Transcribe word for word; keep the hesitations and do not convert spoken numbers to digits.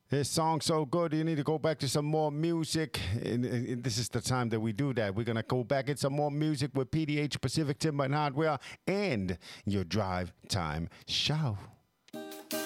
This song so good, you need to go back to some more music. And, and this is the time that we do that. We're going to go back in some more music with P D H Pacific Timber and Hardware and your drive time show.